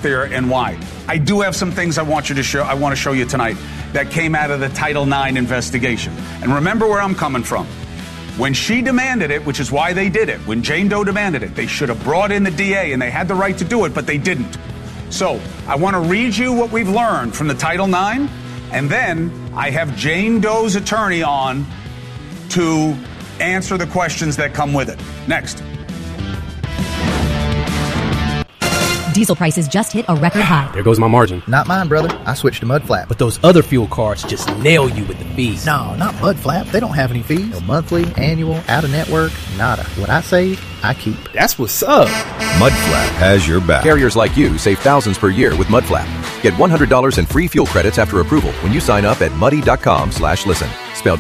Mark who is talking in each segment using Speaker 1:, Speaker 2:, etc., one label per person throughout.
Speaker 1: there and why. I do have some things I want to show you tonight that came out of the Title IX investigation. And remember where I'm coming from. When she demanded it, which is why they did it, when Jane Doe demanded it, they should have brought in the DA, and they had the right to do it, but they didn't. So I want to read you what we've learned from the Title IX, and then I have Jane Doe's attorney on to answer the questions that come with it. Next.
Speaker 2: Diesel prices just hit a record high.
Speaker 3: There goes my margin.
Speaker 4: Not mine, brother. I switched to Mudflap.
Speaker 3: But those other fuel cards just nail you with the fees.
Speaker 4: No, not Mudflap. They don't have any fees. No monthly, annual, out-of-network, nada. What I save, I keep.
Speaker 3: That's what's up.
Speaker 5: Mudflap has your back.
Speaker 6: Carriers like you save thousands per year with Mudflap. Get $100 in free fuel credits after approval when you sign up at muddy.com/listen. Spelled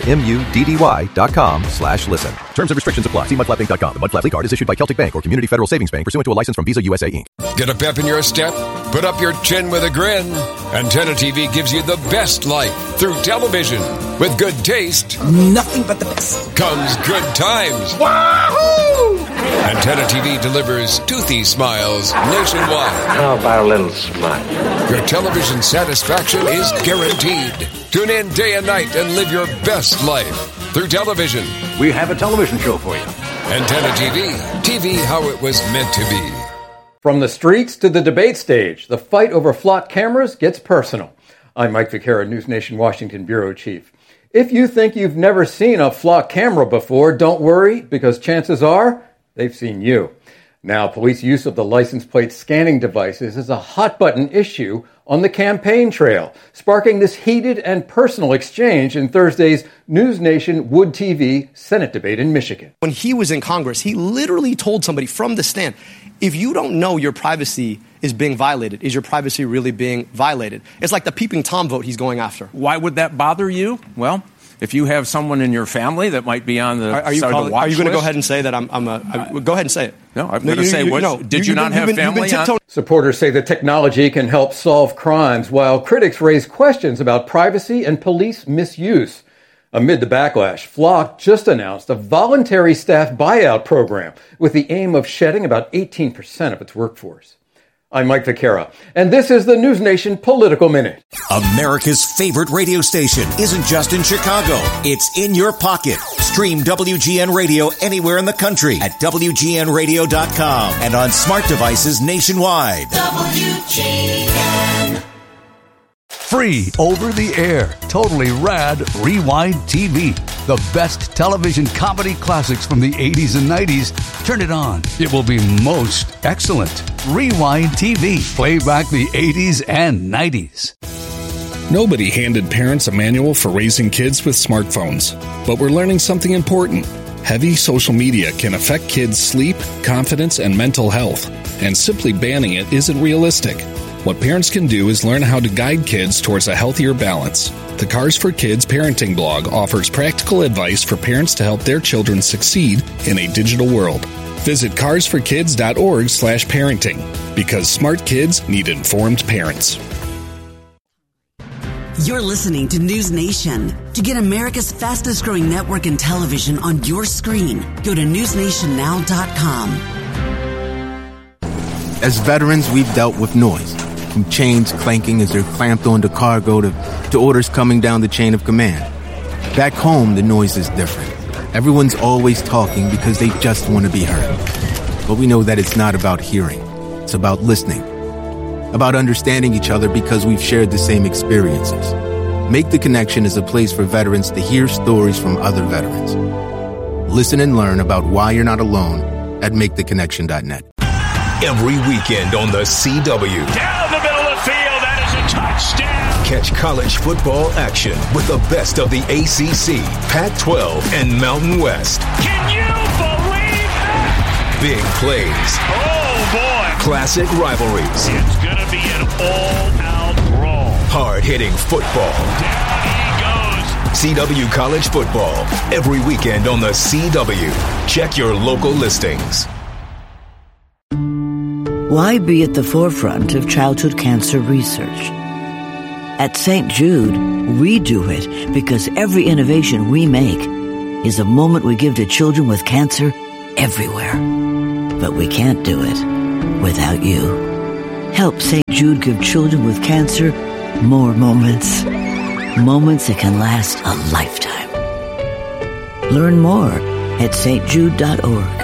Speaker 6: MUDDY.com/listen. Terms and restrictions apply. See mudflappinc.com. The Mudflap card is issued by Celtic Bank or Community Federal Savings Bank pursuant to a license from Visa USA Inc.
Speaker 7: Get a pep in your step? Put up your chin with a grin. Antenna TV gives you the best life through television. With good taste,
Speaker 8: nothing but the best,
Speaker 7: comes good times.
Speaker 8: Wahoo!
Speaker 7: Antenna TV delivers toothy smiles nationwide.
Speaker 9: How about a little smile?
Speaker 7: Your television satisfaction is guaranteed. Tune in day and night and live your best life through television.
Speaker 9: We have a television show for you.
Speaker 7: Antenna TV. TV how it was meant to be.
Speaker 10: From the streets to the debate stage, the fight over flock cameras gets personal. I'm Mike Vaquera, News Nation Washington Bureau Chief. If you think you've never seen a flock camera before, don't worry, because chances are they've seen you. Now, police use of the license plate scanning devices is a hot-button issue on the campaign trail, sparking this heated and personal exchange in Thursday's News Nation Wood TV Senate debate in Michigan.
Speaker 11: When he was in Congress, he literally told somebody from the stand, if you don't know your privacy is being violated, is your privacy really being violated? It's like the peeping Tom vote he's going after.
Speaker 12: Why would that bother you? Well, if you have someone in your family that might be on the
Speaker 11: Are you going to go ahead and say that I'm go ahead and say it?
Speaker 12: No, I'm going to say, did you not have family on?
Speaker 10: Supporters say that technology can help solve crimes, while critics raise questions about privacy and police misuse. Amid the backlash, Flock just announced a voluntary staff buyout program with the aim of shedding about 18% of its workforce. I'm Mike Vaquera, and this is the News Nation Political Minute.
Speaker 13: America's favorite radio station isn't just in Chicago. It's in your pocket. Stream WGN Radio anywhere in the country at WGNradio.com and on smart devices nationwide. WGN.
Speaker 14: Free over the air, totally rad Rewind TV. The best television comedy classics from the 80s and 90s. Turn it on. It will be most excellent. Rewind TV. Play back the 80s and 90s.
Speaker 15: Nobody handed parents a manual for raising kids with smartphones. But we're learning something important. Heavy social media can affect kids' sleep, confidence, and mental health. And simply banning it isn't realistic. What parents can do is learn how to guide kids towards a healthier balance. The Cars for Kids parenting blog offers practical advice for parents to help their children succeed in a digital world. Visit carsforkids.org/parenting, because smart kids need informed parents.
Speaker 16: You're listening to News Nation. To get America's fastest growing network in television on your screen, go to newsnationnow.com.
Speaker 17: As veterans, we've dealt with noise. From chains clanking as they're clamped onto cargo to orders coming down the chain of command. Back home, the noise is different. Everyone's always talking because they just want to be heard. But we know that it's not about hearing. It's about listening. About understanding each other because we've shared the same experiences. Make the Connection is a place for veterans to hear stories from other veterans. Listen and learn about why you're not alone at maketheconnection.net.
Speaker 5: Every weekend on the CW.
Speaker 18: Down the middle of the field, that is a touchdown.
Speaker 5: Catch college football action with the best of the ACC, Pac-12, and Mountain West.
Speaker 18: Can you believe that?
Speaker 5: Big plays.
Speaker 18: Oh, boy.
Speaker 5: Classic rivalries.
Speaker 18: It's going to be an all-out brawl.
Speaker 5: Hard-hitting football.
Speaker 18: Down he goes.
Speaker 5: CW College Football. Every weekend on the CW. Check your local listings.
Speaker 19: Why be at the forefront of childhood cancer research? At St. Jude, we do it because every innovation we make is a moment we give to children with cancer everywhere. But we can't do it without you. Help St. Jude give children with cancer more moments. Moments that can last a lifetime. Learn more at stjude.org.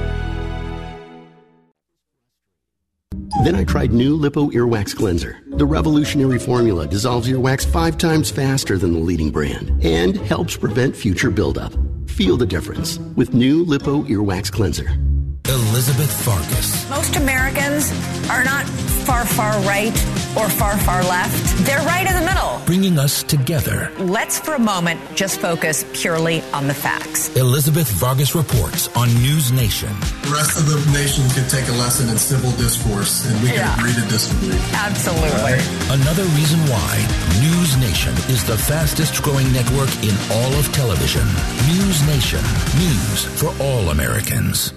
Speaker 20: Then I tried new Lipo Earwax Cleanser. The revolutionary formula dissolves earwax 5 times faster than the leading brand and helps prevent future buildup. Feel the difference with new Lipo Earwax Cleanser.
Speaker 13: Elizabeth Farkas.
Speaker 21: Most Americans are not far, far right or far, far left. They're right in the middle.
Speaker 13: Bringing us together.
Speaker 21: Let's for a moment just focus purely on the facts.
Speaker 13: Elizabeth Vargas reports on News Nation.
Speaker 22: The rest of the nation could take a lesson in civil discourse, and we can agree to disagree.
Speaker 21: Absolutely.
Speaker 22: Right?
Speaker 13: Another reason why News Nation is the fastest growing network in all of television. News Nation. News for all Americans.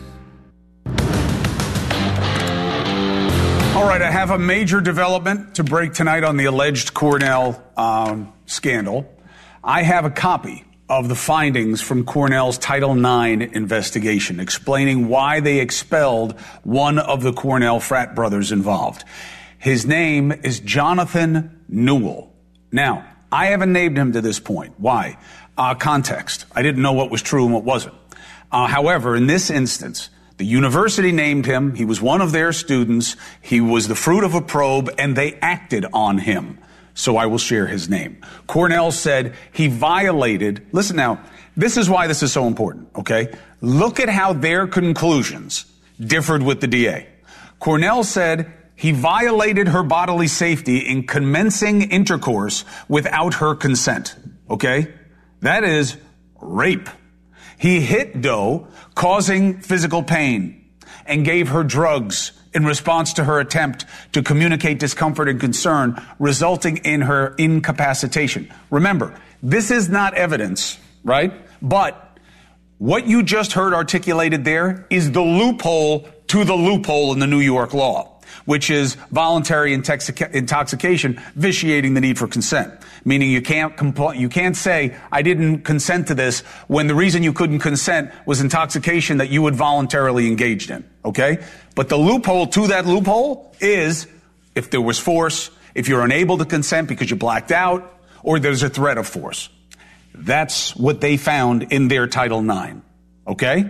Speaker 1: All right, I have a major development to break tonight on the alleged Cornell scandal. I have a copy of the findings from Cornell's Title IX investigation explaining why they expelled one of the Cornell frat brothers involved. His name is Jonathan Newell. Now, I haven't named him to this point. Why? Context. I didn't know what was true and what wasn't. However, in this instance, the university named him. He was one of their students. He was the fruit of a probe, and they acted on him. So I will share his name. Cornell said he violated. Listen now, this is why this is so important, okay? Look at how their conclusions differed with the DA. Cornell said he violated her bodily safety in commencing intercourse without her consent, okay? That is rape. He hit Doe, causing physical pain, and gave her drugs in response to her attempt to communicate discomfort and concern, resulting in her incapacitation. Remember, this is not evidence, right? But what you just heard articulated there is the loophole to the loophole in the New York law, which is voluntary intoxication vitiating the need for consent. Meaning you can't say, I didn't consent to this when the reason you couldn't consent was intoxication that you had voluntarily engaged in, okay? But the loophole to that loophole is if there was force, if you're unable to consent because you blacked out, or there's a threat of force. That's what they found in their Title IX, okay?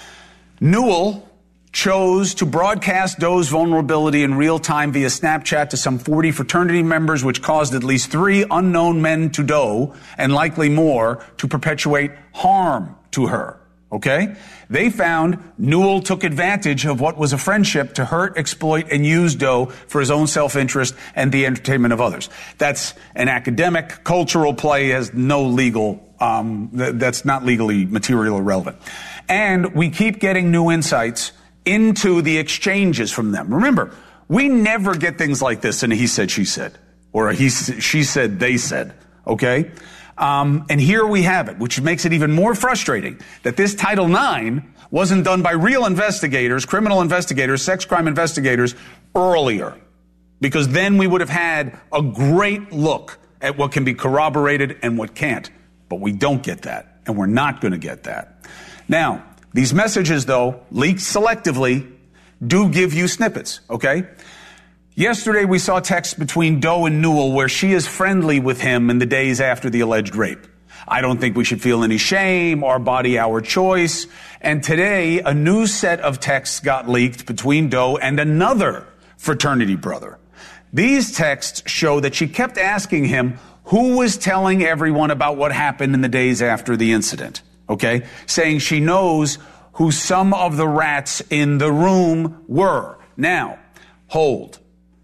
Speaker 1: Newell chose to broadcast Doe's vulnerability in real time via Snapchat to some 40 fraternity members, which caused at least 3 unknown men to Doe, and likely more, to perpetuate harm to her. Okay? They found Newell took advantage of what was a friendship to hurt, exploit, and use Doe for his own self-interest and the entertainment of others. That's an academic, cultural play, has no legal, that's not legally material or relevant. And we keep getting new insights into the exchanges from them. Remember, we never get things like this in a he said, she said, or a she said, they said, okay? And here we have it, which makes it even more frustrating that this Title IX wasn't done by real investigators, criminal investigators, sex crime investigators earlier, because then we would have had a great look at what can be corroborated and what can't. But we don't get that, and we're not going to get that. Now, these messages, though, leaked selectively, do give you snippets, okay? Yesterday, we saw texts between Doe and Newell where she is friendly with him in the days after the alleged rape. I don't think we should feel any shame, our body, our choice. And today, a new set of texts got leaked between Doe and another fraternity brother. These texts show that she kept asking him who was telling everyone about what happened in the days after the incident. Okay, saying she knows who some of the rats in the room were. Now, hold.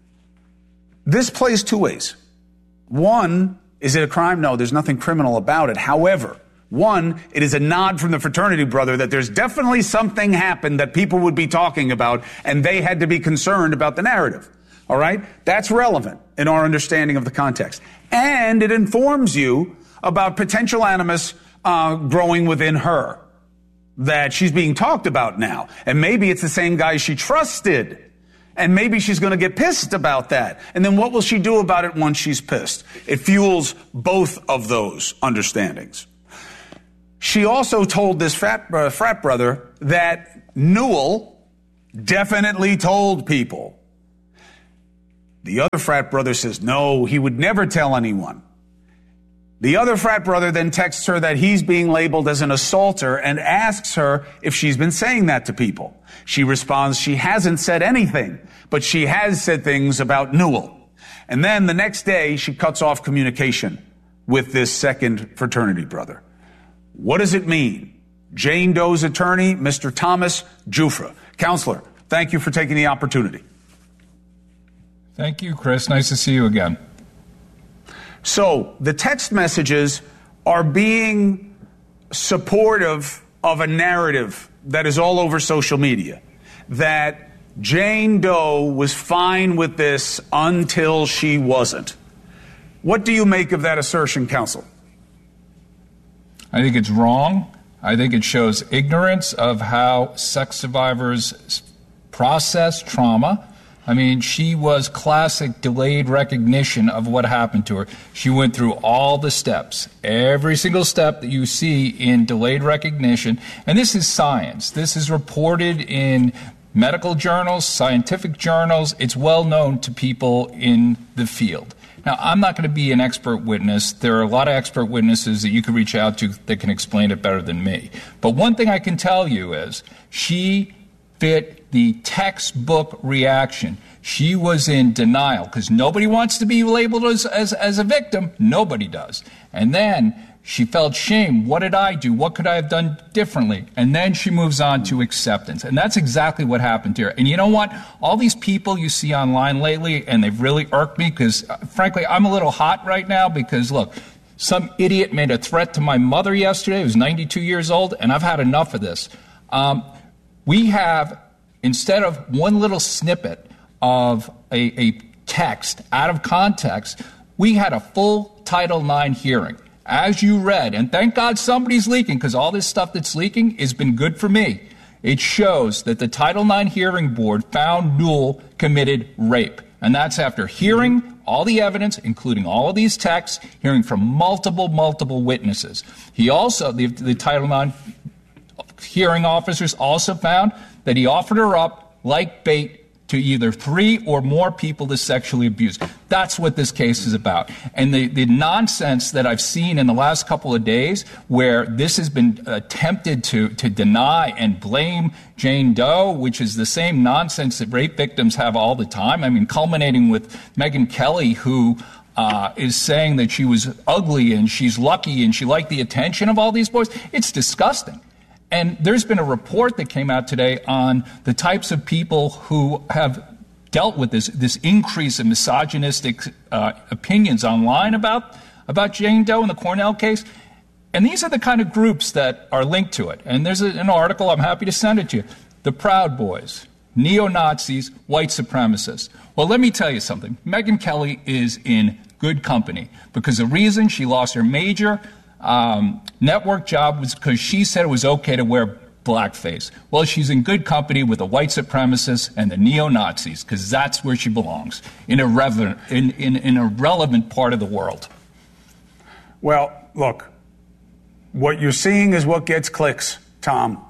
Speaker 1: This plays 2 ways. One, is it a crime? No, there's nothing criminal about it. However, one, it is a nod from the fraternity brother that there's definitely something happened that people would be talking about, and they had to be concerned about the narrative. All right? That's relevant in our understanding of the context. And it informs you about potential animus growing within her, that she's being talked about now. And maybe it's the same guy she trusted. And maybe she's going to get pissed about that. And then what will she do about it once she's pissed? It fuels both of those understandings. She also told this frat brother that Newell definitely told people. The other frat brother says, no, he would never tell anyone. The other frat brother then texts her that he's being labeled as an assaulter and asks her if she's been saying that to people. She responds she hasn't said anything, but she has said things about Newell. And then the next day, she cuts off communication with this second fraternity brother. What does it mean? Jane Doe's attorney, Mr. Thomas Jufra. Counselor, thank you for taking the opportunity.
Speaker 2: Thank you, Chris. Nice to see you again.
Speaker 1: So the text messages are being supportive of a narrative that is all over social media, that Jane Doe was fine with this until she wasn't. What do you make of that assertion, counsel?
Speaker 2: I think it's wrong. I think it shows ignorance of how sex survivors process trauma. I mean, she was classic delayed recognition of what happened to her. She went through all the steps, every single step that you see in delayed recognition. And this is science. This is reported in medical journals, scientific journals. It's well known to people in the field. Now, I'm not going to be an expert witness. There are a lot of expert witnesses that you can reach out to that can explain it better than me. But one thing I can tell you is she fit the textbook reaction. She was in denial because nobody wants to be labeled as a victim. Nobody does. And then she felt shame. What did I do? What could I have done differently? And then she moves on to acceptance. And that's exactly what happened here. And you know what? All these people you see online lately, and they've really irked me because, frankly, I'm a little hot right now because, look, some idiot made a threat to my mother yesterday, who's 92 years old, and I've had enough of this. We have, instead of one little snippet of a text out of context, we had a full Title IX hearing. As you read, and thank God somebody's leaking, because all this stuff that's leaking has been good for me. It shows that the Title IX hearing board found Newell committed rape. And that's after hearing all the evidence, including all of these texts, hearing from multiple witnesses. He also, the Title IX hearing officers also found that he offered her up like bait to either 3 or more people to sexually abuse. That's what this case is about. And the nonsense that I've seen in the last couple of days where this has been attempted to deny and blame Jane Doe, which is the same nonsense that rape victims have all the time. I mean, culminating with Megyn Kelly, who is saying that she was ugly and she's lucky and she liked the attention of all these boys. It's disgusting. And there's been a report that came out today on the types of people who have dealt with this increase in misogynistic opinions online about Jane Doe in the Cornell case. And these are the kind of groups that are linked to it. And there's an article, I'm happy to send it to you. The Proud Boys, neo-Nazis, white supremacists. Well, let me tell you something. Megyn Kelly is in good company because the reason she lost her major network job was because she said it was okay to wear blackface. Well, she's in good company with the white supremacists and the neo-Nazis because that's where she belongs, in a relevant part of the world.
Speaker 1: Well, look, what you're seeing is what gets clicks, Tom,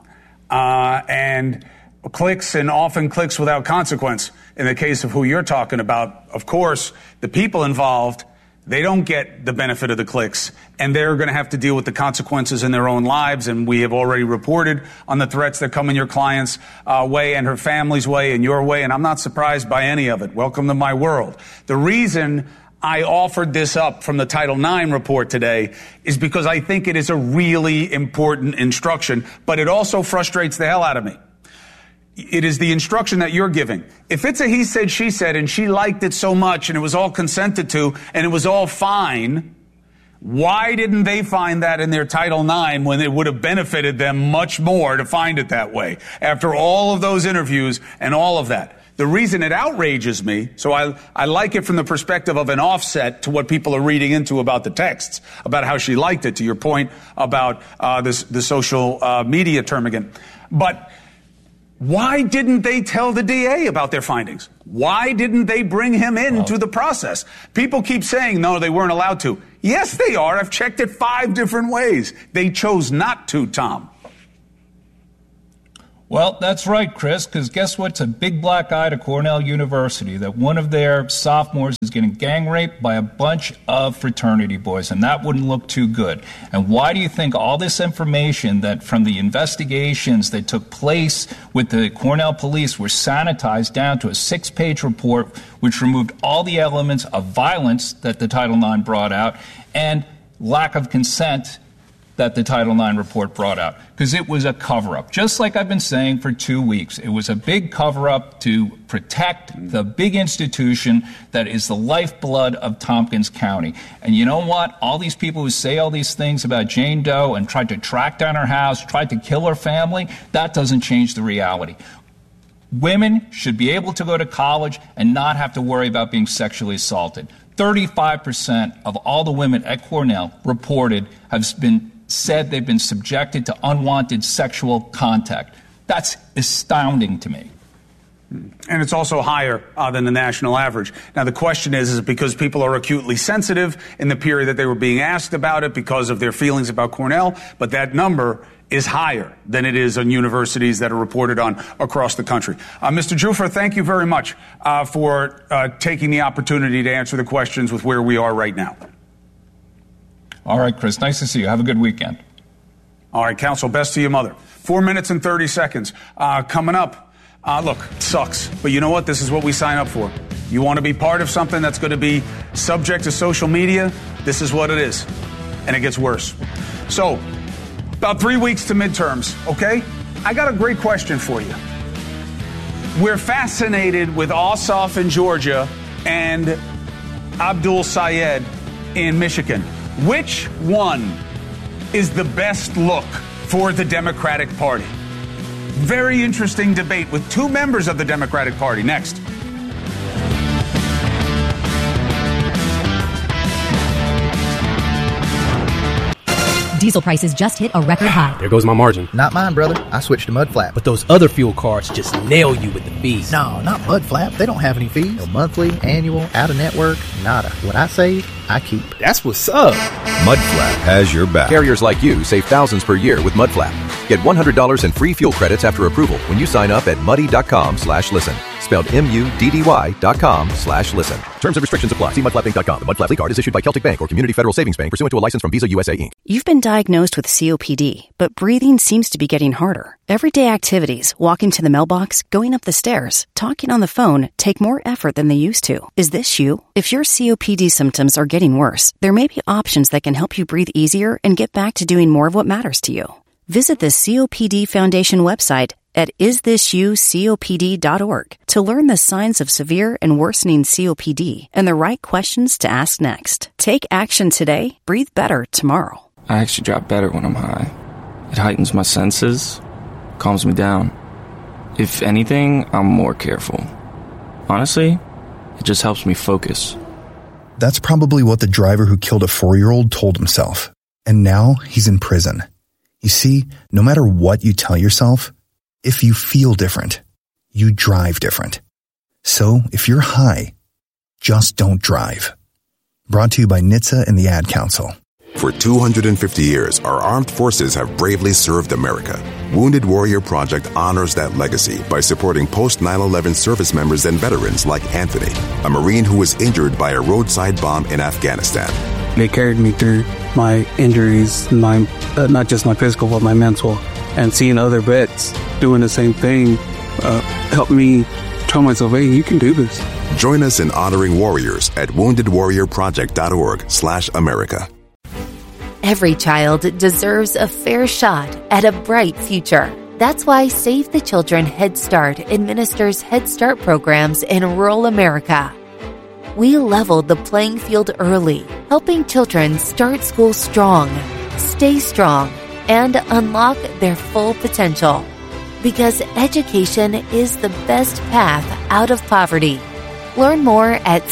Speaker 1: and clicks, and often clicks without consequence. In the case of who you're talking about, of course, the people involved, they don't get the benefit of the clicks, and they're going to have to deal with the consequences in their own lives. And we have already reported on the threats that come in your client's way and her family's way and your way, and I'm not surprised by any of it. Welcome to my world. The reason I offered this up from the Title IX report today is because I think it is a really important instruction, but it also frustrates the hell out of me. It is the instruction that you're giving. If it's a he said, she said, and she liked it so much and it was all consented to and it was all fine, why didn't they find that in their Title IX when it would have benefited them much more to find it that way after all of those interviews and all of that? The reason it outrages me, so I like it from the perspective of an offset to what people are reading into about the texts, about how she liked it, to your point about the social media term. But why didn't they tell the DA about their findings? Why didn't they bring him into the process? People keep saying, no, they weren't allowed to. Yes, they are. I've checked it 5 different ways. They chose not to, Tom.
Speaker 2: Well, that's right, Chris, because guess what? It's a big black eye to Cornell University that one of their sophomores is getting gang raped by a bunch of fraternity boys, and that wouldn't look too good. And why do you think all this information that from the investigations that took place with the Cornell police were sanitized down to a 6-page report which removed all the elements of violence that the Title IX brought out and lack of consent that the Title IX report brought out? Because it was a cover-up. Just like I've been saying for 2 weeks, it was a big cover-up to protect the big institution that is the lifeblood of Tompkins County. And you know what? All these people who say all these things about Jane Doe and tried to track down her house, tried to kill her family, that doesn't change the reality. Women should be able to go to college and not have to worry about being sexually assaulted. 35% of all the women at Cornell reported said they've been subjected to unwanted sexual contact. That's astounding to me.
Speaker 1: And it's also higher than the national average. Now, the question is it because people are acutely sensitive in the period that they were being asked about it because of their feelings about Cornell? But that number is higher than it is on universities that are reported on across the country. Mr. Jufer, thank you very much for taking the opportunity to answer the questions with where we are right now.
Speaker 2: All right, Chris. Nice to see you. Have a good weekend.
Speaker 1: All right, counsel, best to your mother. 4 minutes and 30 seconds. Coming up. Look, it sucks. But you know what? This is what we sign up for. You want to be part of something that's going to be subject to social media? This is what it is. And it gets worse. So, about 3 weeks to midterms, okay? I got a great question for you. We're fascinated with Ossoff in Georgia and Abdul Sayed in Michigan. Which one is the best look for the Democratic Party? Very interesting debate with two members of the Democratic Party. Next.
Speaker 3: Diesel prices just hit a record high.
Speaker 4: There goes my margin.
Speaker 23: Not mine, brother. I switched to Mudflap.
Speaker 4: But those other fuel cards just nail you with the fees.
Speaker 23: No, not Mudflap. They don't have any fees. No monthly, annual, out-of-network, nada. What I save, I keep.
Speaker 4: That's what's up.
Speaker 6: Mudflap has your back. Carriers like you save thousands per year with Mudflap. Get $100 in free fuel credits after approval when you sign up at muddy.com/listen. Spelled MUDDY.com/listen. Terms and restrictions apply. See mudflappinc.com. The Mudflap card is issued by Celtic Bank or Community Federal Savings Bank pursuant to a license from Visa USA Inc.
Speaker 24: You've been diagnosed with COPD, but breathing seems to be getting harder. Everyday activities, walking to the mailbox, going up the stairs, talking on the phone, take more effort than they used to. Is this you? If your COPD symptoms are getting worse, there may be options that can help you breathe easier and get back to doing more of what matters to you. Visit the COPD Foundation website at isthisyoucopd.org to learn the signs of severe and worsening COPD and the right questions to ask next. Take action today. Breathe better tomorrow.
Speaker 25: I actually drop better when I'm high. It heightens my senses, calms me down. If anything, I'm more careful. Honestly, it just helps me focus.
Speaker 26: That's probably what the driver who killed a 4-year-old told himself. And now he's in prison. You see, no matter what you tell yourself, if you feel different, you drive different. So if you're high, just don't drive. Brought to you by NHTSA and the Ad Council.
Speaker 27: For 250 years, our armed forces have bravely served America. Wounded Warrior Project honors that legacy by supporting post-9/11 service members and veterans like Anthony, a Marine who was injured by a roadside bomb in Afghanistan.
Speaker 28: They carried me through my injuries, not just my physical, but my mental. And seeing other vets doing the same thing helped me tell myself, hey, you can do this.
Speaker 27: Join us in honoring warriors at woundedwarriorproject.org/America.
Speaker 29: Every child deserves a fair shot at a bright future. That's why Save the Children Head Start administers Head Start programs in rural America. We leveled the playing field early, helping children start school strong, stay strong, and unlock their full potential. Because education is the best path out of poverty. Learn more at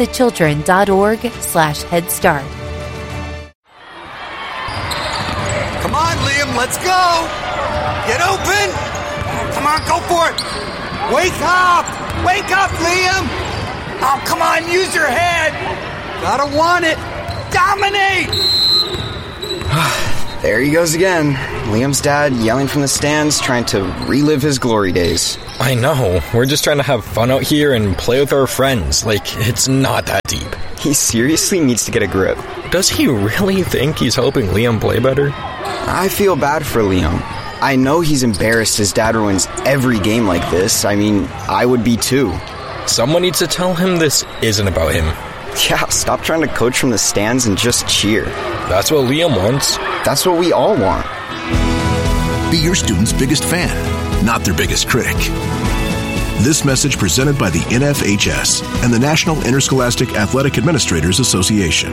Speaker 29: SaveTheChildren.org/HeadStart.
Speaker 30: Come on, Liam, let's go! Get open! Come on, go for it! Wake up! Wake up, Liam! Oh, come on, use your head! Gotta want it! Dominate!
Speaker 7: There he goes again. Liam's dad yelling from the stands, trying to relive his glory days.
Speaker 8: I know. We're just trying to have fun out here and play with our friends. Like, it's not that deep.
Speaker 7: He seriously needs to get a grip.
Speaker 8: Does he really think he's helping Liam play better?
Speaker 7: I feel bad for Liam. I know he's embarrassed his dad ruins every game like this. I mean, I would be too.
Speaker 8: Someone needs to tell him this isn't about him.
Speaker 7: Yeah, stop trying to coach from the stands and just cheer.
Speaker 8: That's what Liam wants.
Speaker 7: That's what we all want.
Speaker 9: Be your student's biggest fan, not their biggest critic. This message presented by the NFHS and the National Interscholastic Athletic Administrators Association.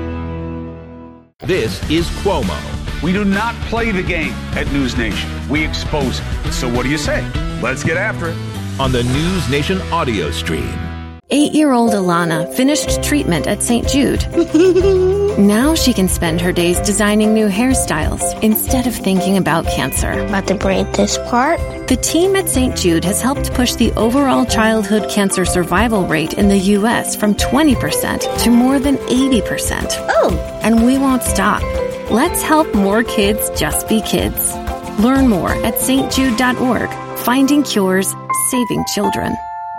Speaker 5: This is Cuomo.
Speaker 1: We do not play the game at News Nation. We expose it. So what do you say? Let's get after it.
Speaker 5: On the News Nation audio stream.
Speaker 10: 8-year-old Alana finished treatment at St. Jude. Now she can spend her days designing new hairstyles instead of thinking about cancer.
Speaker 11: About to braid this part?
Speaker 10: The team at St. Jude has helped push the overall childhood cancer survival rate in the U.S. from 20% to more than 80%.
Speaker 11: Oh!
Speaker 10: And we won't stop. Let's help more kids just be kids. Learn more at stjude.org. Finding cures, saving children.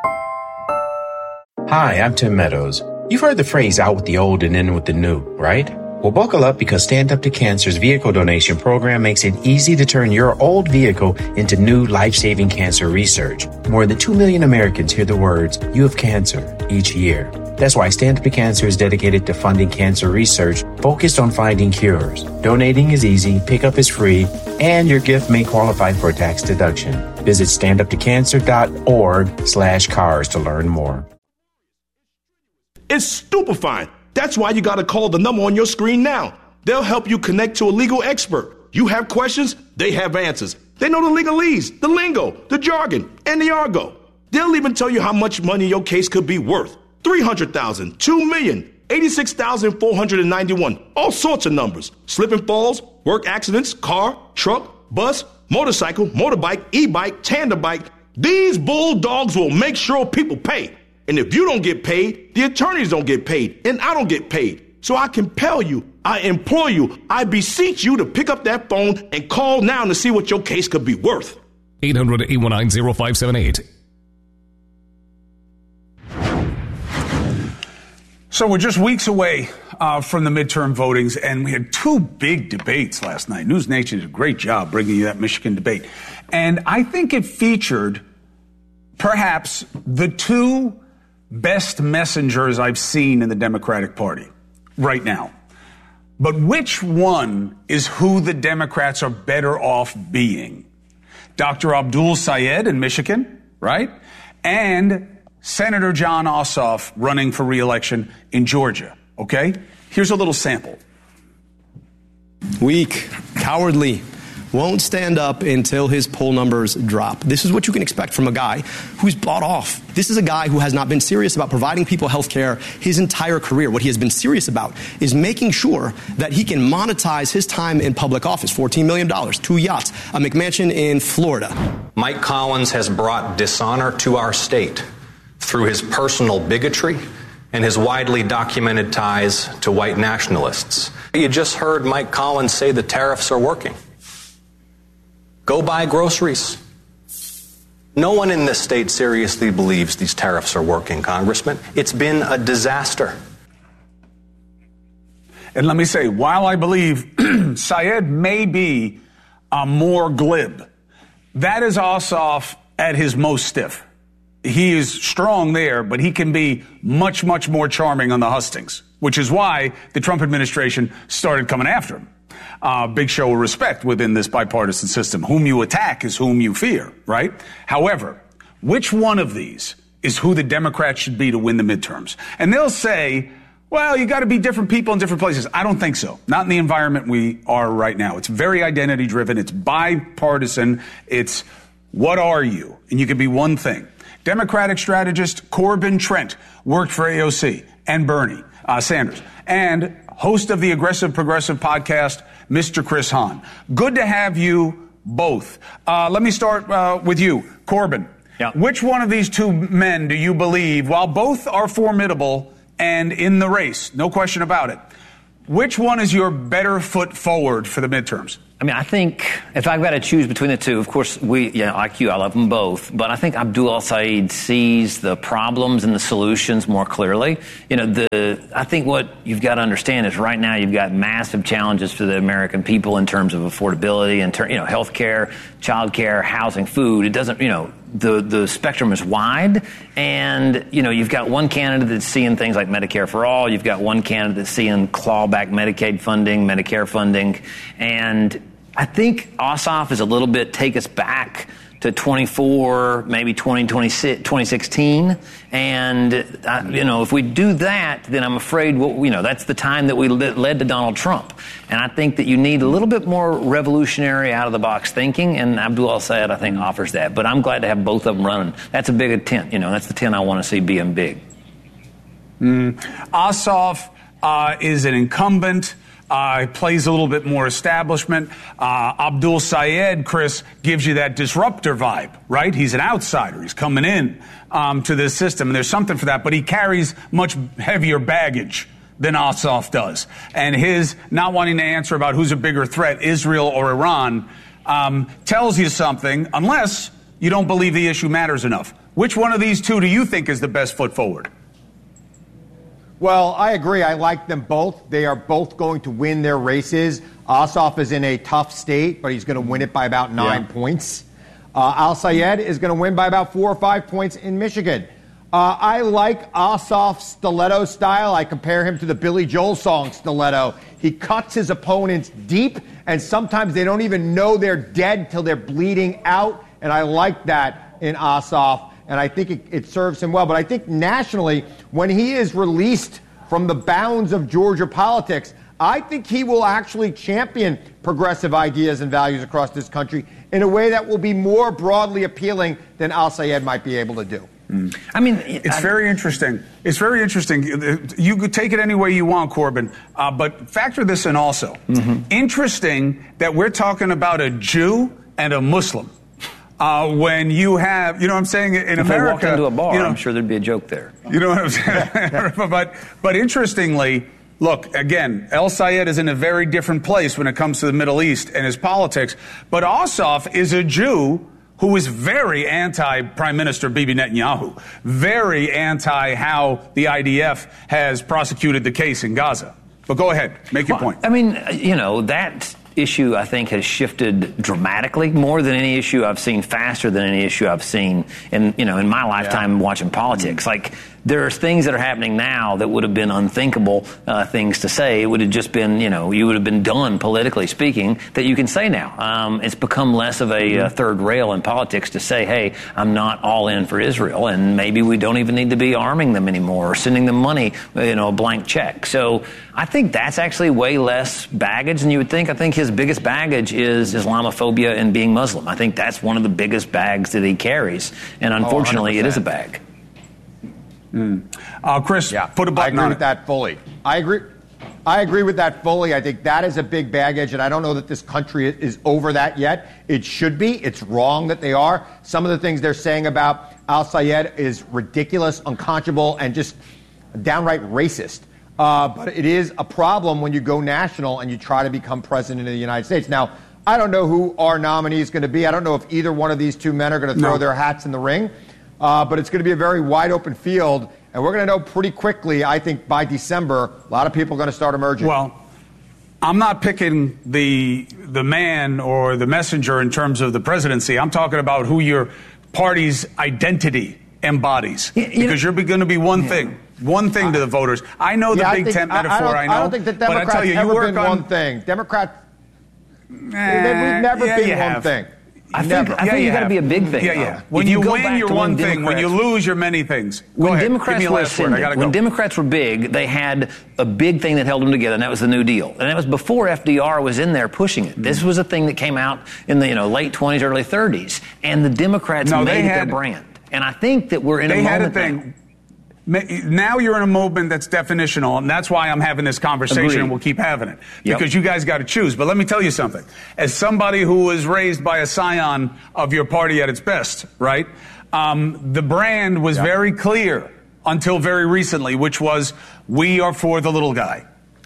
Speaker 12: Hi, I'm Tim Meadows. You've heard the phrase out with the old and in with the new, right? Well, buckle up because Stand Up to Cancer's vehicle donation program makes it easy to turn your old vehicle into new life-saving cancer research. More than 2 million Americans hear the words, "You have cancer," each year. That's why Stand Up to Cancer is dedicated to funding cancer research focused on finding cures. Donating is easy, pickup is free, and your gift may qualify for a tax deduction. Visit standuptocancer.org/cars to learn more.
Speaker 14: It's stupefying. That's why you got to call the number on your screen now. They'll help you connect to a legal expert. You have questions, they have answers. They know the legalese, the lingo, the jargon, and the argot. They'll even tell you how much money your case could be worth. 300,000, 2 million, 86,491, all sorts of numbers. Slip and falls, work accidents, car, truck, bus, motorcycle, motorbike, e-bike, tandem bike. These bulldogs will make sure people pay. And if you don't get paid, the attorneys don't get paid, and I don't get paid. So I compel you, I implore you, I beseech you to pick up that phone and call now to see what your case could be worth.
Speaker 15: 800-819-0578.
Speaker 1: So we're just weeks away from the midterm votings, and we had two big debates last night. News Nation did a great job bringing you that Michigan debate. And I think it featured perhaps the two best messengers I've seen in the Democratic Party right now. But which one is who the Democrats are better off being? Dr. Abdul Sayed in Michigan, right? And Senator Jon Ossoff running for re-election in Georgia, okay? Here's a little sample.
Speaker 16: Weak, cowardly, won't stand up until his poll numbers drop. This is what you can expect from a guy who's bought off. This is a guy who has not been serious about providing people health care his entire career. What he has been serious about is making sure that he can monetize his time in public office. $14 million, 2 yachts, a McMansion in Florida.
Speaker 17: Mike Collins has brought dishonor to our state through his personal bigotry and his widely documented ties to white nationalists. You just heard Mike Collins say the tariffs are working. Go buy groceries. No one in this state seriously believes these tariffs are working, Congressman. It's been a disaster.
Speaker 1: And let me say, while I believe Syed may be more glib, that is Ossoff at his most stiff. He is strong there, but he can be much, much more charming on the hustings, which is why the Trump administration started coming after him. Big show of respect within this bipartisan system. Whom you attack is whom you fear, right? However, which one of these is who the Democrats should be to win the midterms? And they'll say, well, you got to be different people in different places. I don't think so. Not in the environment we are right now. It's very identity driven. It's bipartisan. It's what are you? And you can be one thing. Democratic strategist Corbin Trent worked for AOC and Bernie Sanders, and host of the Aggressive Progressive podcast, Mr. Chris Hahn. Good to have you both. Let me start with you, Corbin.
Speaker 31: Yeah.
Speaker 1: Which one of these two men do you believe, while both are formidable and in the race, no question about it, which one is your better foot forward for the midterms?
Speaker 2: I mean, I think if I've got to choose between the two, of course, like you, I love them both. But I think Abdul al-Sayed sees the problems and the solutions more clearly. I think what you've got to understand is right now you've got massive challenges for the American people in terms of affordability, health care, child care, housing, food. It doesn't, the spectrum is wide. And, you've got one candidate that's seeing things like Medicare for all. You've got one candidate that's seeing clawback Medicaid funding, Medicare funding. And I think Ossoff is a little bit take us back to 24, maybe 2016. And, if we do that, then I'm afraid, that's the time that led to Donald Trump. And I think that you need a little bit more revolutionary, out-of-the-box thinking, and Abdul al-Sayed, I think, offers that. But I'm glad to have both of them running. That's a big tent. That's the tent I want to see being big.
Speaker 1: Ossoff is an incumbent. Plays a little bit more establishment. Abdul Sayed, Chris, gives you that disruptor vibe, right? He's an outsider. He's coming in to this system, and there's something for that. But he carries much heavier baggage than Ossoff does. And his not wanting to answer about who's a bigger threat, Israel or Iran, tells you something, unless you don't believe the issue matters enough. Which one of these two do you think is the best foot forward?
Speaker 3: Well, I agree. I like them both. They are both going to win their races. Ossoff is in a tough state, but he's going to win it by about 9 points. Al-Sayed is going to win by about 4 or 5 points in Michigan. I like Ossoff's stiletto style. I compare him to the Billy Joel song Stiletto. He cuts his opponents deep, and sometimes they don't even know they're dead till they're bleeding out, and I like that in Ossoff. And I think it serves him well. But I think nationally, when he is released from the bounds of Georgia politics, I think he will actually champion progressive ideas and values across this country in a way that will be more broadly appealing than Al-Sayed might be able to do.
Speaker 1: I mean, it's very interesting. It's very interesting. You could take it any way you want, Corbin, but factor this in also. Interesting that we're talking about a Jew and a Muslim. When you have, what I'm saying, in
Speaker 2: if
Speaker 1: America.
Speaker 2: I walked into a bar, I'm sure there'd be a joke there.
Speaker 1: You know what I'm saying? But interestingly, look, again, al-Sayed is in a very different place when it comes to the Middle East and his politics. But Ossoff is a Jew who is very anti-Prime Minister Bibi Netanyahu, very anti how the IDF has prosecuted the case in Gaza. But go ahead, make your point.
Speaker 2: I mean, that issue, I think, has shifted dramatically, more than any issue I've seen, faster than any issue I've seen in my lifetime watching politics. Like, there are things that are happening now that would have been unthinkable things to say. It would have just been, you would have been done, politically speaking, that you can say now. It's become less of a third rail in politics to say, hey, I'm not all in for Israel, and maybe we don't even need to be arming them anymore or sending them money, a blank check. So I think that's actually way less baggage than you would think. I think his biggest baggage is Islamophobia and being Muslim. I think that's one of the biggest bags that he carries, and unfortunately, it is a bag.
Speaker 1: Chris, put a button on it.
Speaker 3: I agree with that fully. I agree with that fully. I think that is a big baggage, and I don't know that this country is over that yet. It should be. It's wrong that they are. Some of the things they're saying about al-Sayed is ridiculous, unconscionable, and just downright racist. But it is a problem when you go national and you try to become president of the United States. Now, I don't know who our nominee is going to be. I don't know if either one of these two men are going to throw their hats in the ring. But it's going to be a very wide open field, and we're going to know pretty quickly, I think, by December, a lot of people are going to start emerging.
Speaker 1: Well, I'm not picking the man or the messenger in terms of the presidency. I'm talking about who your party's identity embodies. Because you're going to be one thing to the voters. I know the Big Tent metaphor, I know.
Speaker 3: I don't think that Democrats have ever been one thing. Democrats, we've never been one thing.
Speaker 2: I think you got to be a big thing.
Speaker 1: When you win, you're one thing. When you lose, you're many things. When
Speaker 2: Democrats were big, they had a big thing that held them together, and that was the New Deal. And that was before FDR was in there pushing it. This was a thing that came out in the late 20s, early 30s, and the Democrats made it their brand. And I think that we're in a moment now.
Speaker 1: Now you're in a movement that's definitional, and that's why I'm having this conversation, and we'll keep having it, because you guys got to choose. But let me tell you something. As somebody who was raised by a scion of your party at its best, right, the brand was very clear until very recently, which was, we are for the little guy.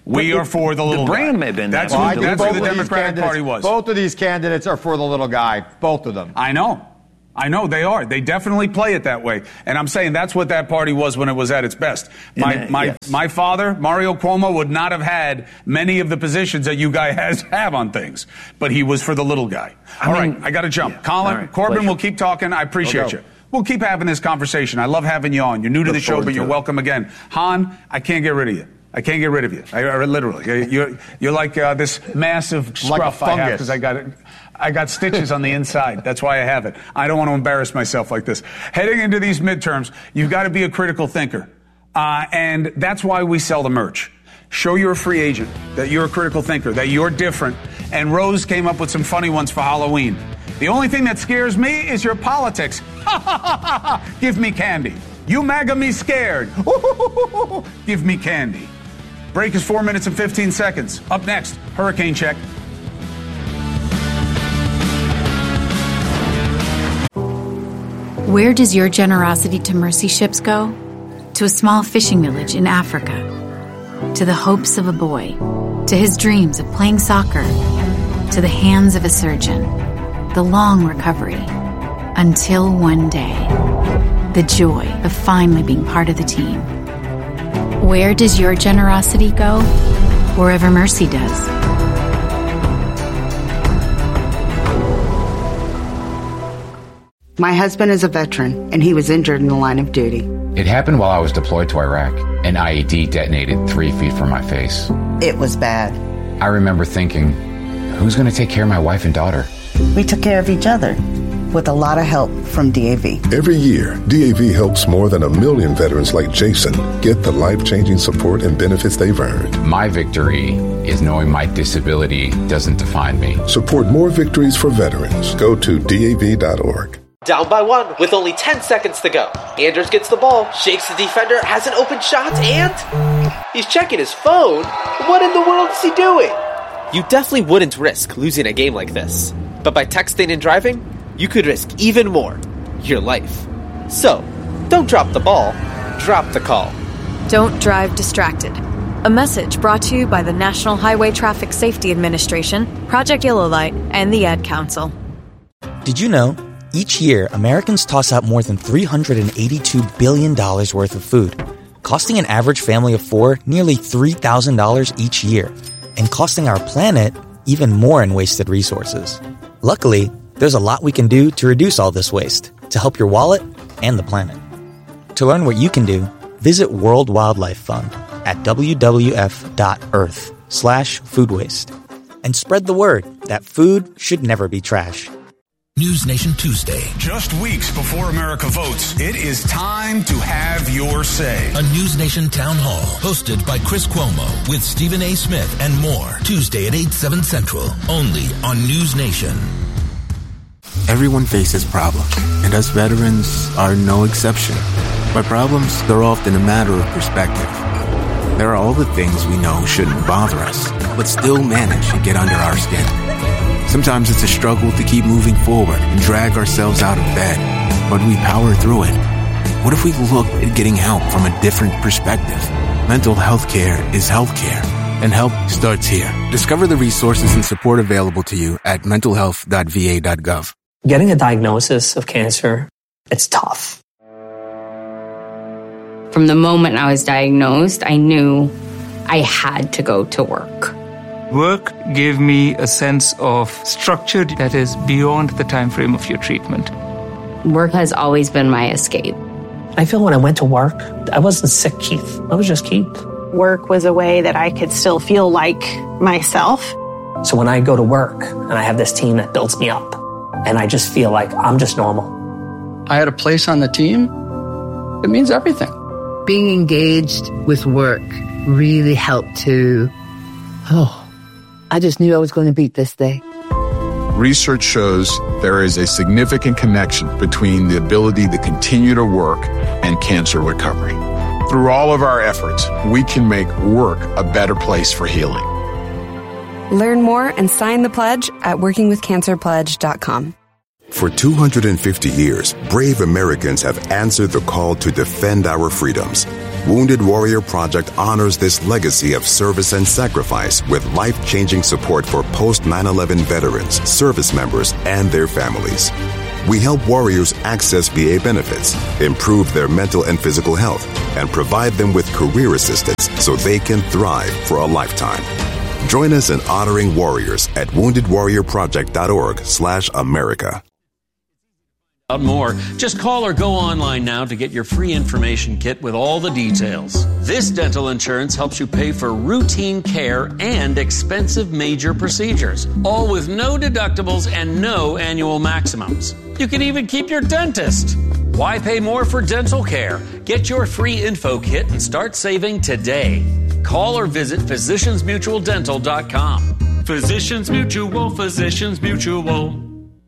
Speaker 1: We are for the little
Speaker 2: guy. The brand
Speaker 1: guy.
Speaker 2: may have been
Speaker 1: that's
Speaker 2: that.
Speaker 1: That's who the Democratic Party was.
Speaker 3: Both of these candidates are for the little guy. Both of them.
Speaker 1: I know they are. They definitely play it that way. And I'm saying that's what that party was when it was at its best. My father, Mario Cuomo, would not have had many of the positions that you guys have on things. But he was for the little guy. All right, I got to jump. Colin,
Speaker 2: right,
Speaker 1: Corbin,
Speaker 2: pleasure.
Speaker 1: we'll keep talking. I appreciate you. We'll keep having this conversation. I love having you on. You're new to the show, but you're welcome again. Han, I can't get rid of you. I can't get rid of you. I literally. You're like this massive scruff I have because I got stitches on the inside. That's why I have it. I don't want to embarrass myself like this. Heading into these midterms, you've got to be a critical thinker. And that's why we sell the merch. Show you're a free agent, that you're a critical thinker, that you're different. And Rose came up with some funny ones for Halloween. The only thing that scares me is your politics. Give me candy. You MAGA me scared. Give me candy. Break is 4 minutes and 15 seconds. Up next, Hurricane Check.
Speaker 4: Where does your generosity to mercy ships go? To a small fishing village in Africa. To the hopes of a boy. To his dreams of playing soccer. To the hands of a surgeon. The long recovery. Until one day. The joy of finally being part of the team. Where does your generosity go? Wherever mercy does.
Speaker 6: My husband is a veteran, and he was injured in the line of duty.
Speaker 13: It happened while I was deployed to Iraq. An IED detonated 3 feet from my face.
Speaker 6: It was bad.
Speaker 13: I remember thinking, who's going to take care of my wife and daughter?
Speaker 6: We took care of each other, with a lot of help from DAV.
Speaker 27: Every year, DAV helps more than 1 million veterans like Jason get the life-changing support and benefits they've earned.
Speaker 13: My victory is knowing my disability doesn't define me.
Speaker 27: Support more victories for veterans. Go to DAV.org.
Speaker 15: Down by 1 with only 10 seconds to go. Anders gets the ball, shakes the defender, has an open shot, and he's checking his phone. What in the world is he doing? You definitely wouldn't risk losing a game like this. But by texting and driving, you could risk even more, your life. So, don't drop the ball, drop the call.
Speaker 18: Don't drive distracted. A message brought to you by the National Highway Traffic Safety Administration, Project Yellow Light, and the Ad Council.
Speaker 19: Did you know? Each year, Americans toss out more than $382 billion worth of food, costing an average family of 4 nearly $3,000 each year, and costing our planet even more in wasted resources. Luckily, there's a lot we can do to reduce all this waste, to help your wallet and the planet. To learn what you can do, visit World Wildlife Fund at wwf.earth/food waste. And spread the word that food should never be trash.
Speaker 5: News Nation Tuesday.
Speaker 1: Just weeks before America votes, it is time to have your say.
Speaker 5: A News Nation town hall hosted by Chris Cuomo with Stephen A. Smith and more. Tuesday at 8, 7 Central. Only on News Nation.
Speaker 20: Everyone faces problems, and us veterans are no exception. But problems, they're often a matter of perspective. There are all the things we know shouldn't bother us, but still manage to get under our skin. Sometimes it's a struggle to keep moving forward and drag ourselves out of bed, but we power through it. What if we look at getting help from a different perspective? Mental health care is health care, and help starts here. Discover the resources and support available to you at mentalhealth.va.gov.
Speaker 21: Getting a diagnosis of cancer, it's tough.
Speaker 22: From the moment I was diagnosed, I knew I had to go to work.
Speaker 28: Work gave me a sense of structure that is beyond the time frame of your treatment.
Speaker 22: Work has always been my escape.
Speaker 21: I feel when I went to work, I wasn't sick Keith. I was just Keith.
Speaker 23: Work was a way that I could still feel like myself.
Speaker 21: So when I go to work and I have this team that builds me up, and I just feel like I'm just normal.
Speaker 31: I had a place on the team. It means everything.
Speaker 32: Being engaged with work really helped to... I just knew I was going to beat this day.
Speaker 33: Research shows there is a significant connection between the ability to continue to work and cancer recovery. Through all of our efforts, we can make work a better place for healing.
Speaker 34: Learn more and sign the pledge at workingwithcancerpledge.com.
Speaker 27: For 250 years, brave Americans have answered the call to defend our freedoms. Wounded Warrior Project honors this legacy of service and sacrifice with life-changing support for post-9/11 veterans, service members, and their families. We help warriors access VA benefits, improve their mental and physical health, and provide them with career assistance so they can thrive for a lifetime. Join us in honoring warriors at woundedwarriorproject.org/America.
Speaker 7: More, just call or go online now to get your free information kit with all the details. This dental insurance helps you pay for routine care and expensive major procedures, all with no deductibles and no annual maximums. You can even keep your dentist. Why pay more for dental care? Get your free info kit and start saving today. Call or visit physiciansmutualdental.com. Physicians Mutual, Physicians Mutual.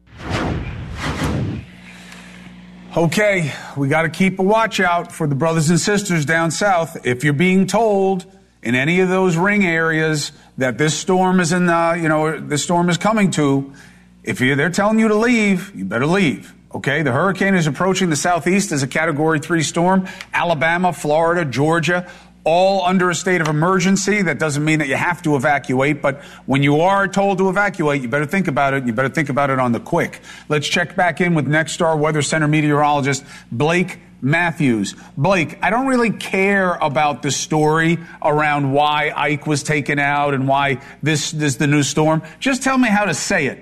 Speaker 1: Okay, we got to keep a watch out for the brothers and sisters down south. If you're being told in any of those ring areas that this storm is this storm is coming to, if they're telling you to leave, you better leave. Okay, the hurricane is approaching the southeast as a Category 3 storm. Alabama, Florida, Georgia, all under a state of emergency. That doesn't mean that you have to evacuate, but when you are told to evacuate, you better think about it. You better think about it on the quick. Let's check back in with Nexstar Weather Center meteorologist Blake Matthews. Blake, I don't really care about the story around why Ike was taken out and why this is the new storm. Just tell me how to say it.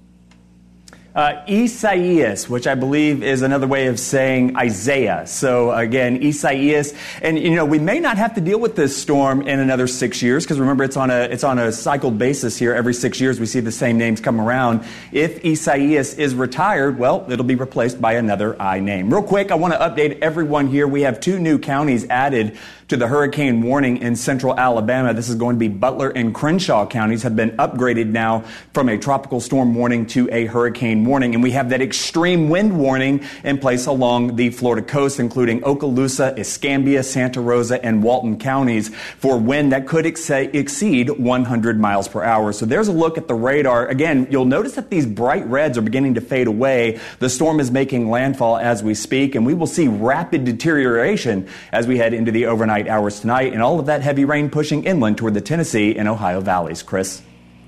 Speaker 8: Isaias, which I believe is another way of saying Isaiah. So again, Isaias, and we may not have to deal with this storm in another 6 years, because remember it's on a cycled basis here. Every 6 years we see the same names come around. If Isaias is retired, well, it'll be replaced by another I name. Real quick, I want to update everyone here. We have 2 new counties added to the hurricane warning in central Alabama. This is going to be Butler and Crenshaw counties have been upgraded now from a tropical storm warning to a hurricane warning. And we have that extreme wind warning in place along the Florida coast, including Okaloosa, Escambia, Santa Rosa, and Walton counties for wind that could exceed 100 miles per hour. So there's a look at the radar. Again, you'll notice that these bright reds are beginning to fade away. The storm is making landfall as we speak, and we will see rapid deterioration as we head into the overnight hours tonight, and all of that heavy rain pushing inland toward the Tennessee and Ohio valleys. Chris?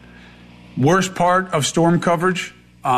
Speaker 1: Worst part of storm coverage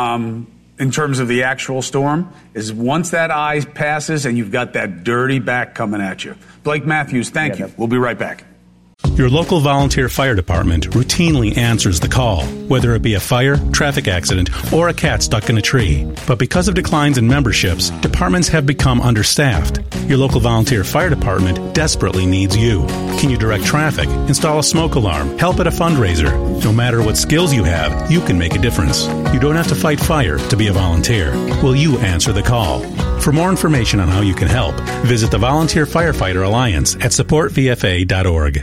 Speaker 1: in terms of the actual storm is once that eye passes and you've got that dirty back coming at you. Blake Matthews, thank you. We'll be right back.
Speaker 9: Your local volunteer fire department routinely answers the call, whether it be a fire, traffic accident, or a cat stuck in a tree. But because of declines in memberships, departments have become understaffed. Your local volunteer fire department desperately needs you. Can you direct traffic, install a smoke alarm, help at a fundraiser? No matter what skills you have, you can make a difference. You don't have to fight fire to be a volunteer. Will you answer the call? For more information on how you can help, visit the Volunteer Firefighter Alliance at supportvfa.org.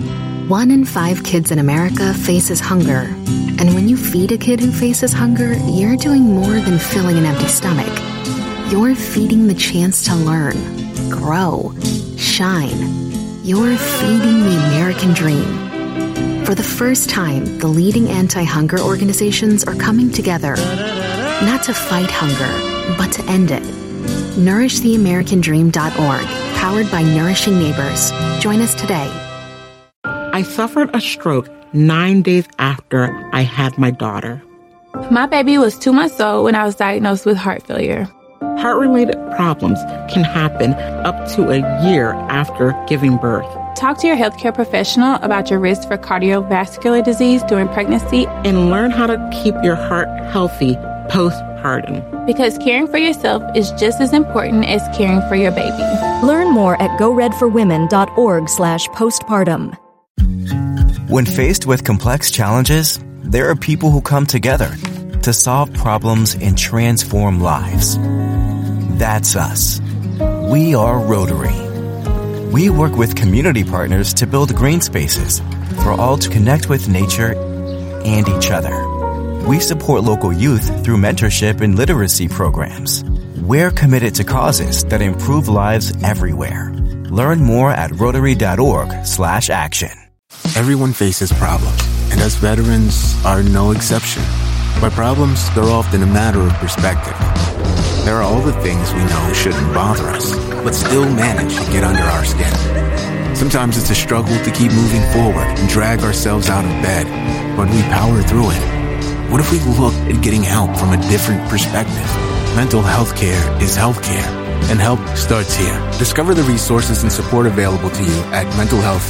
Speaker 10: 1 in 5 kids in America faces hunger. And when you feed a kid who faces hunger, you're doing more than filling an empty stomach. You're feeding the chance to learn, grow, shine. You're feeding the American dream. For the first time, the leading anti-hunger organizations are coming together, not to fight hunger, but to end it. NourishTheAmericanDream.org, powered by Nourishing Neighbors. Join us today.
Speaker 11: I suffered a stroke 9 days after I had my daughter.
Speaker 12: My baby was 2 months old when I was diagnosed with heart failure.
Speaker 11: Heart-related problems can happen up to a year after giving birth.
Speaker 12: Talk to your healthcare professional about your risk for cardiovascular disease during pregnancy.
Speaker 11: And learn how to keep your heart healthy postpartum.
Speaker 12: Because caring for yourself is just as important as caring for your baby.
Speaker 18: Learn more at goredforwomen.org/postpartum.
Speaker 14: When faced with complex challenges, there are people who come together to solve problems and transform lives. That's us. We are Rotary. We work with community partners to build green spaces for all to connect with nature and each other. We support local youth through mentorship and literacy programs. We're committed to causes that improve lives everywhere. Learn more at Rotary.org/action.
Speaker 20: Everyone faces problems, and us veterans are no exception. My problems, they're often a matter of perspective. There are all the things we know shouldn't bother us, but still manage to get under our skin. Sometimes it's a struggle to keep moving forward and drag ourselves out of bed, but we power through it. What if we looked at getting help from a different perspective? Mental health care is healthcare, and help starts here. Discover the resources and support available to you at mentalhealth